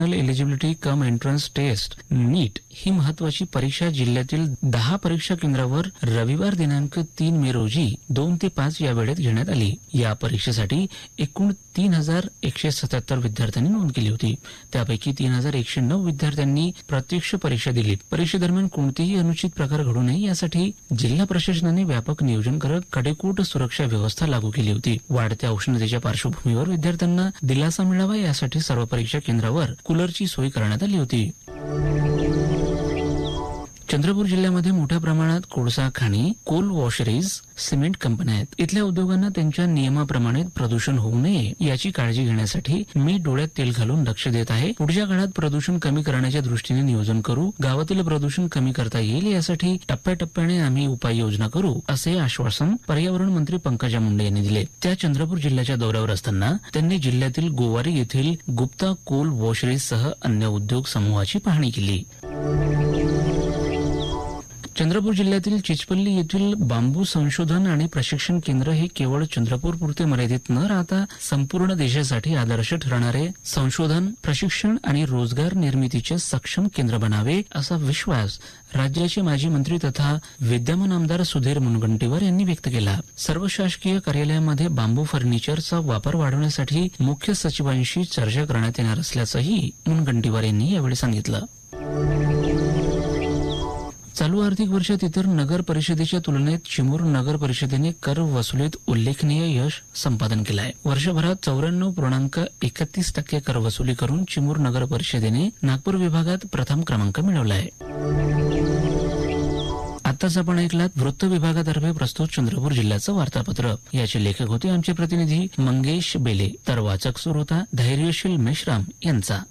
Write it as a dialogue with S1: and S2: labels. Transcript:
S1: Eligibility cum entrance taste नीट ही महत्वाची परीक्षा जिल्ह्यातील 10 परीक्षा केंद्रावर रविवार दिनांक 3 मे रोजी 2 ते 5 या वेळेत घेण्यात आली। या परीक्षेसाठी एकूण 3177 विद्यार्थ्यांनी नोंद केली होती। त्यापैकी 3109 विद्यार्थ्यांनी प्रत्यक्ष परीक्षा दिली। परीक्षेदरम्यान कोणतेही अनुचित प्रकार घडू नये यासाठी जिल्हा प्रशासनाने व्यापक नियोजन करत कडेकोट सुरक्षा व्यवस्था लागू केली होती। वाढत्या उष्णतेच्या पार्श्वभूमीवर विद्यार्थ्यांना दिलासा मिळावा यासाठी सर्व परीक्षा केंद्रावर कूलरची सोय करण्यात आली होती। चंद्रपूर जिल्ह्यामध्ये मोठ्या प्रमाणात कोळसा खाणी, कोल वॉशरीज, सिमेंट कंपन्या आहेत। इथल्या उद्योगांना त्यांच्या नियमाप्रमाणे प्रदूषण होऊ नये याची काळजी घेण्यासाठी मी डोळ्यात तेल घालून लक्ष देत आहे। पुढच्या काळात प्रदूषण कमी करण्याच्या दृष्टीने नियोजन करू, गावातील प्रदूषण कमी करता येईल यासाठी टप्प्याटप्प्याने आम्ही उपाययोजना करू, असे आश्वासन पर्यावरण मंत्री पंकजा मुंडे यांनी दिले। त्या चंद्रपूर जिल्ह्याच्या दौऱ्यावर असताना त्यांनी जिल्ह्यातील गोवारी येथील गुप्ता कोल वॉशरीजसह अन्य उद्योग समूहाची पाहणी केली। चंद्रपूर जिल्ह्यातील चिचपल्ली येथील बांबू संशोधन आणि प्रशिक्षण केंद्र हे केवळ चंद्रपूर पुरते मर्यादित न राहता संपूर्ण देशासाठी आदर्श ठरणारे संशोधन, प्रशिक्षण आणि रोजगार निर्मितीचे सक्षम केंद्र बनावे असा विश्वास राज्याचे माजी मंत्री तथा विद्यमान आमदार सुधीर मुनगंटीवार यांनी व्यक्त केला। सर्व शासकीय कार्यालयामध्ये बांबू फर्निचरचा वापर वाढवण्यासाठी मुख्य सचिवांशी चर्चा करण्यात येणार असल्याचंही मुनगंटीवार यांनी यावेळी सांगितलं। चालू आर्थिक वर्षात इतर नगर परिषदेच्या तुलनेत चिमूर नगर परिषदेने कर वसुलीत उल्लेखनीय यश संपादन केलं आहे। वर्षभरात 94.31% कर वसुली करून चिमूर नगर परिषदेने नागपूर विभागात प्रथम क्रमांक मिळवला आहे। आताच आपण ऐकलात वृत्त विभागातर्फे प्रस्तुत चंद्रपूर जिल्ह्याचं वार्तापत्र। याचे लेखक होते आमचे प्रतिनिधी मंगेश बेले, तर वाचक सुरू होता धैर्यशील मेश्राम यांचा।